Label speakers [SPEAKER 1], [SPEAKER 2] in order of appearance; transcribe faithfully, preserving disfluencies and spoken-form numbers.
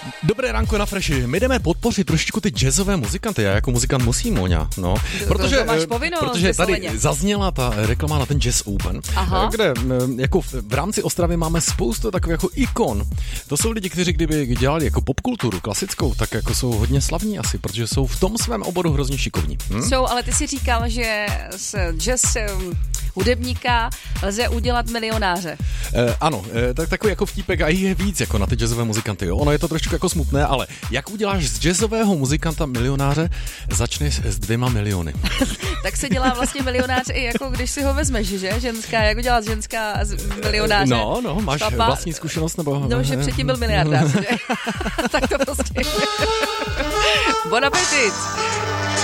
[SPEAKER 1] Dobré ránko na Freši. My jdeme podpořit trošičku ty jazzové muzikanty. Já jako muzikant musím, Moňa. No, protože,
[SPEAKER 2] to máš povinnost,
[SPEAKER 1] protože tady
[SPEAKER 2] vysloveně.
[SPEAKER 1] zazněla ta reklama na ten Jazz Open,
[SPEAKER 2] Aha.
[SPEAKER 1] kde jako v rámci Ostravy máme spoustu takových jako ikon. To jsou lidi, kteří kdyby dělali jako popkulturu klasickou, tak jako jsou hodně slavní asi, protože jsou v tom svém oboru hrozně šikovní. Hm?
[SPEAKER 2] Jsou, ale ty si říkal, že z jazz um, hudebníka lze udělat milionáře.
[SPEAKER 1] Eh, ano, eh, tak takový jako vtípek a je víc jako na ty jazzové muzikanty. Jo? Ono je to trošku jako smutné, ale jak uděláš z jazzového muzikanta milionáře, začneš s dvěma miliony.
[SPEAKER 2] Tak se dělá vlastně milionář i jako když si ho vezmeš, že? Ženská, jak udělat ženská z milionáře?
[SPEAKER 1] No, no, máš
[SPEAKER 2] Chlapa,
[SPEAKER 1] vlastní zkušenost nebo...
[SPEAKER 2] No, že předtím byl miliardář, že? Tak to prostě. Bon appetit!